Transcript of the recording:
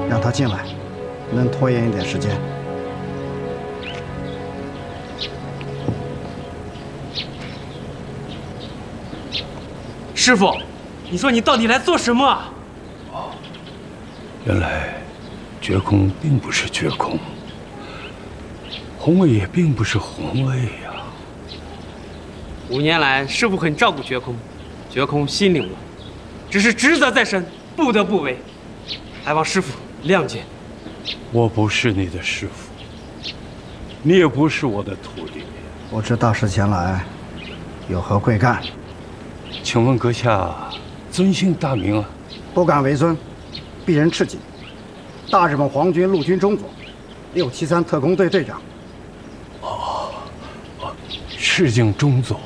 让他进来，能拖延一点时间。 师傅，你说你到底来做什么啊？ 哦，原来绝空并不是绝空，宏伟也并不是宏伟呀。 5年来，师傅很照顾绝空，绝空心领了，只是职责在身，不得不为，还望师傅谅解。 我不是你的师傅，你也不是我的徒弟。 我知大师前来，有何贵干？ 请问阁下尊姓大名啊？ 不敢为尊，鄙人赤井，大日本皇军陆军中佐，673特工队队长。 赤井中佐，